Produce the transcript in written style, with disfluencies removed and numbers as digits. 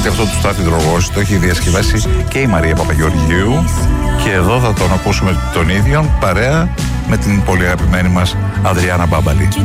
κομμάτι αυτό του Στάθη Δρογόση το έχει διασκευάσει και η Μαρία Παπαγεωργίου και εδώ θα τον ακούσουμε τον ίδιο παρέα με την πολύ αγαπημένη μας Αδριάννα Μπάμπαλη.